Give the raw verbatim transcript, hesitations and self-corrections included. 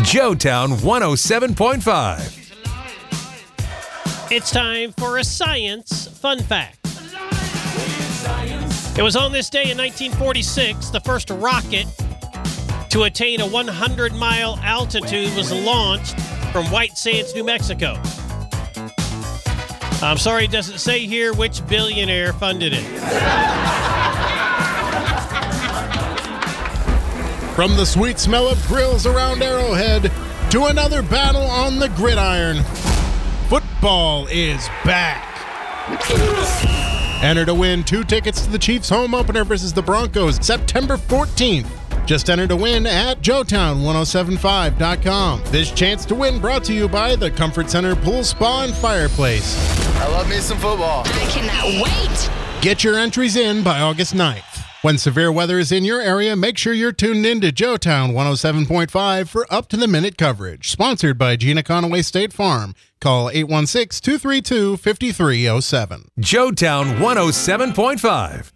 Joetown one oh seven point five. It's time for a science fun fact. It was on this day in nineteen forty-six, the first rocket to attain a one hundred mile altitude was launched from White Sands, New Mexico. I'm sorry it doesn't say here which billionaire funded it. From the sweet smell of grills around Arrowhead to another battle on the gridiron, football is back. Enter to win two tickets to the Chiefs home opener versus the Broncos September fourteenth. Just enter to win at joetown ten seventy-five dot com. This chance to win brought to you by the Comfort Center Pool Spa and Fireplace. I love me some football. I cannot wait. Get your entries in by August ninth. When severe weather is in your area, make sure you're tuned in to Joetown one oh seven point five for up-to-the-minute coverage. Sponsored by Gina Conaway State Farm. Call eight one six, two three two, five three zero seven. Joetown one oh seven point five.